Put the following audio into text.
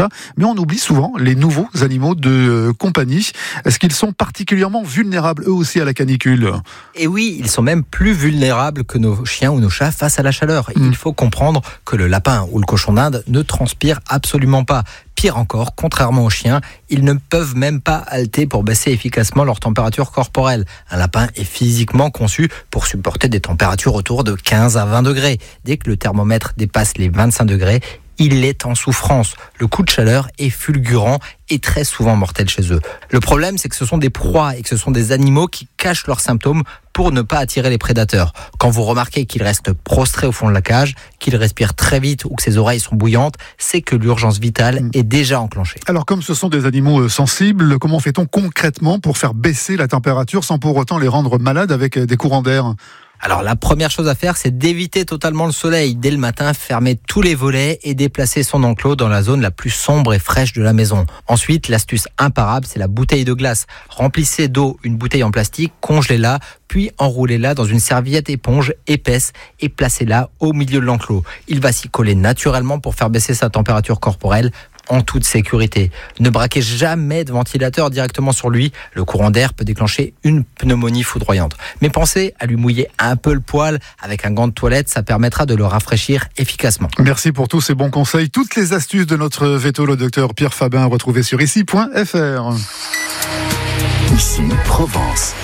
ça. Mais on oublie souvent les nouveaux animaux de compagnie. Est-ce qu'ils sont particulièrement vulnérables eux aussi à la canicule ? Et oui, ils sont même plus vulnérables que nos chiens ou nos chats face à la chaleur. Il faut comprendre que le lapin ou le cochon d'Inde ne transpire absolument pas. Pire encore, contrairement aux chiens, ils ne peuvent même pas halter pour baisser efficacement leur température corporelle. Un lapin est physiquement conçu pour supporter des températures autour de 15 à 20 degrés. Dès que le thermomètre dépasse les 25 degrés, il est en souffrance. Le coup de chaleur est fulgurant et très souvent mortel chez eux. Le problème, c'est que ce sont des proies et que ce sont des animaux qui cachent leurs symptômes pour ne pas attirer les prédateurs. Quand vous remarquez qu'il reste prostré au fond de la cage, qu'il respire très vite ou que ses oreilles sont bouillantes, c'est que l'urgence vitale est déjà enclenchée. Alors comme ce sont des animaux sensibles, comment fait-on concrètement pour faire baisser la température sans pour autant les rendre malades avec des courants d'air ? Alors la première chose à faire, c'est d'éviter totalement le soleil. Dès le matin, fermer tous les volets et déplacer son enclos dans la zone la plus sombre et fraîche de la maison. Ensuite, l'astuce imparable, c'est la bouteille de glace. Remplissez d'eau une bouteille en plastique, congelez-la, puis enroulez-la dans une serviette éponge épaisse et placez-la au milieu de l'enclos. Il va s'y coller naturellement pour faire baisser sa température corporelle en toute sécurité. Ne braquez jamais de ventilateur directement sur lui. Le courant d'air peut déclencher une pneumonie foudroyante. Mais pensez à lui mouiller un peu le poil avec un gant de toilette, ça permettra de le rafraîchir efficacement. Merci pour tous ces bons conseils. Toutes les astuces de notre véto, le docteur Pierre Fabin, retrouvées sur ici.fr. Ici Provence.